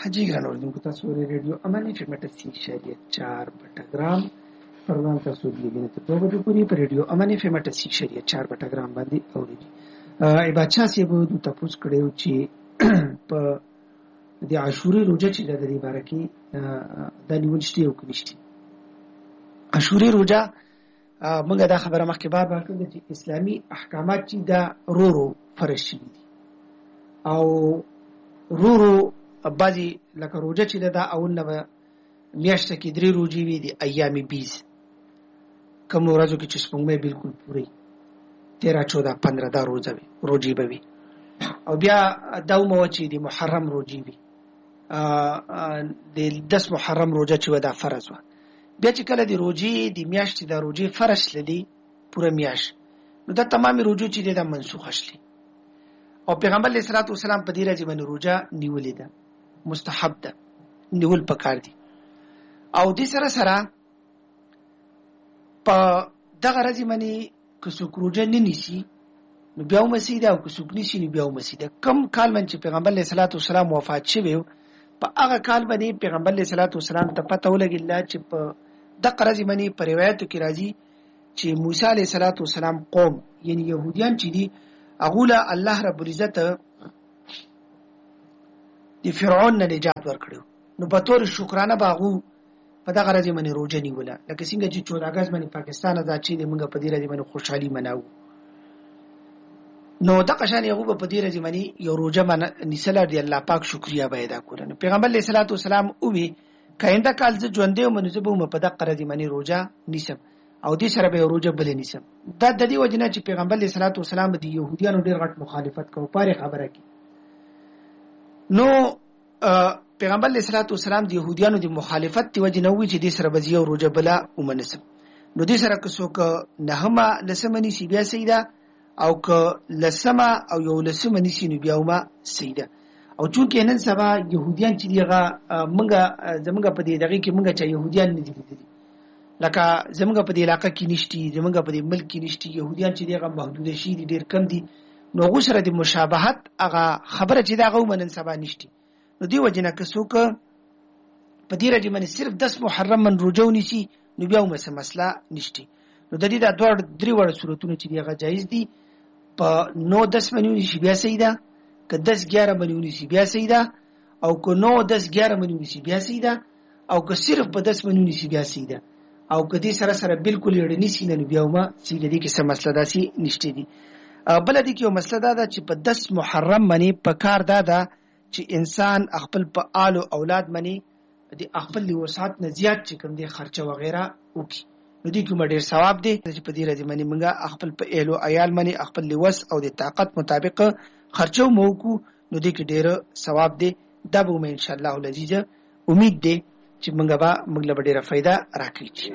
حاجی ګران اوریدونکو تاسو ریډیو امان اف ام 88.4 بټګرام پروګرام تاسو دې ته په وګړو پوری په ریډیو امان اف ام 88.4 بټګرام باندې اوريدي بچا سی به د تاسو کړو چې په د عاشوري روزه چې د دې باره کې د نیولشتي او کنيشتي عاشوري روزه موږ دا خبره مخکې بار کړو چې اسلامي احکامات چې دا رورو فرض شي او رورو بعضی لکه روزه چې دا اول نه میاشت کې درې روزي وي د ایام 20 کوم ورځو کې چې سپوږمۍ بالکل پوری 13 14 15 دا روزي به وي او بیا داومه چې د محرم روزي وي د 10 محرم روزه چې ودا فرض و بیا چې کله د روزي د میاشت د روزي فرض لدی پوره میاشت نو دا تمامي روزو چې دا منسوخ شلي او پیغمبر علیه الصلاۃ والسلام په دې راځي باندې روزه نیولې ده مستحب ده نیول پکار دي او دې سره په دغه راځي باندې که څوک روزه نه نیسي نو بیا مسیده او که څوک نیسي نو بیا مسیده کم کال باندې چې پیغمبر علیه الصلاۃ والسلام وفات شوی په هغه کال باندې پیغمبر علیه الصلاۃ والسلام ته پته ولګیلا چې په دغه راځي باندې په روایتو کې راځي چې موسی علیه الصلاۃ والسلام قوم یعنی يهوديان چې دي اغوله الله رب العزت د فرعون نه نجات ورکړو نو په تور شکرانه باغو په دغه راځي باندې روزه نیوله لکه څنګه چې 14 اگست باندې پاکستان آزاد شي د موږ په دې راځي باندې خوشحالي مناو نو دغه شان یو په دې راځي باندې یو روزه باندې نسل دی الله پاک شکریا به ادا کول نو پیغمبر علیه الصلاۃ والسلام او وی کاینده کال ز ژوندې منځبو په دغه راځي باندې روزه نیسم او دې سره به روزه بل نیسم دا د دې وجنه چې پیغمبر علیه الصلاۃ والسلام د يهوديانو ډېر غټ مخالفت کوي پاره خبره کی نو پیغمبر علیه الصلاۃ والسلام د يهوديانو د مخالفت دی وجنه وی چې دې سره به یو روزه بلا ومنسم نو دې سره که څوک نهمه لسمنی سی بیا سیدا او که لسمه او یو لسمه نسی نو بیا وما سیدا او چون کې نن سبا يهوديان چې دیغه منګه زمونږ په دې دغه کې منګه چې يهوديان نه دي لکه زمونږ په دې علاقې کې نشتی زمونږ په دې ملک کې نشتی يهوديان چې دیغه محدود شي دي ډېر کم دي نو غوسره د مشابهت هغه خبره چې دا غو منن سبا نشتی نو دی وجنه که څوک په دې راځي باندې صرف 10 محرم من روزو نشي نو بیا هم مسله نشتی نو د دې د دوه درې وړ صورتونو چې دیغه جایز دي په 9 10 منیو نشي بیا سیدا که 10 11 منیو نشي بیا سیدا او که 9 10 11 منیو نشي بیا سیدا او که صرف په 10 منیو نشي بیا سیدا او کدي سره بالکل یړنی سینه نو بیا ما چې دې کې څه مسله داسي نشته دي بل دې کې یو مسله ده چې په 10 محرم باندې په کار ده چې انسان خپل په آل او اولاد باندې د خپل وسعت نه زیات چې کوم دي خرچه وغیرہ وکي نو دې کوم ډیر ثواب دی چې په دې راځي باندې موږ خپل په اهل او عیال باندې خپل لوس او د طاقت مطابق خرچو موکو نو دې کې ډیر ثواب دی دا به ان شاء الله العزیز امید دی چې موږ له ډیره فائدہ راکړي